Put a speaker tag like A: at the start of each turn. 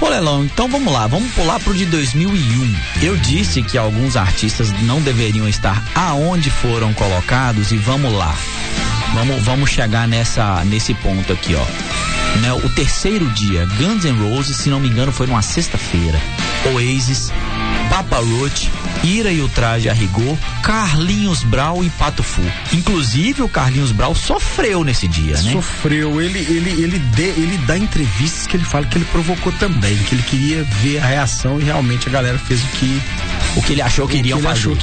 A: Ô Lelão, então vamos lá, vamos pular pro de 2001. Eu disse que alguns artistas não deveriam estar aonde foram colocados e vamos lá. Vamos chegar nesse ponto aqui, ó. Né, o terceiro dia, Guns N' Roses, se não me engano, foi numa sexta-feira. Oasis, Papa Roach, Ira e o Traje a Rigor, Carlinhos Brau e Pato Fu. Inclusive o Carlinhos Brau sofreu nesse dia, né?
B: Sofreu, ele dá entrevistas que ele fala que ele provocou também, que ele queria ver a reação e realmente a galera fez o que
A: ele achou que iriam fazer.